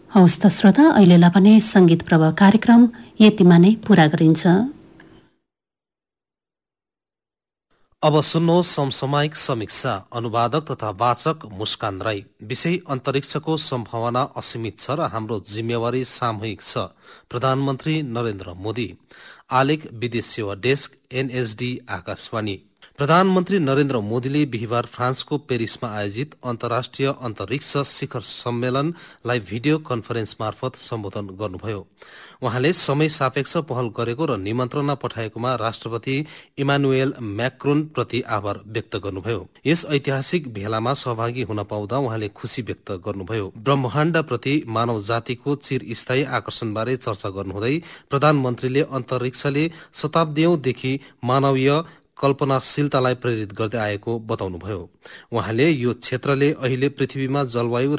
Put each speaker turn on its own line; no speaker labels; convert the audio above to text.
हवस् त श्रोता, अहिलेलाई भने संगीत प्रभाव कार्यक्रम यतिमा नै पूरा गरिन्छ।
अब सुन्नुहोस् समसामयिक समीक्षा। अनुवादक तथा वाचक मुस्कान राई। विषय अन्तरिक्षको सम्भावना असीमित छ र हाम्रो जिम्मेवारी सामूहिक छ, प्रधानमन्त्री नरेन्द्र मोदी। आलेख विदेश सेवा डेस्क, एनएसडी आकाशवाणी। प्रधानमन्त्री नरेन्द्र मोदीले बिहिबार फ्रान्सको पेरिसमा आयोजित अन्तर्राष्ट्रिय अन्तरिक्ष शिखर सम्मेलनलाई भिडियो कन्फरेन्स मार्फत सम्बोधन गर्नुभयो। उहाँले समय सापेक्ष पहल गरेको र निमन्त्रणा पठाएकोमा राष्ट्रपति इमानुएल म्याक्रोन प्रति आभार व्यक्त गर्नुभयो। यस ऐतिहासिक भेलामा सहभागी हुन पाउँदा उहाँले खुशी व्यक्त गर्नुभयो। ब्रह्माण्ड प्रति मानव जातिको चिरस्थायी आकर्षणबारे चर्चा गर्नुहुँदै प्रधानमन्त्रीले अन्तरिक्षले शताब्दीौंदेखि मानवीय कल्पनाशीलतालाई प्रेरित गर्दै आएको बताउनुभयो। उहाँले यो क्षेत्रले अहिले पृथ्वीमा जलवायु र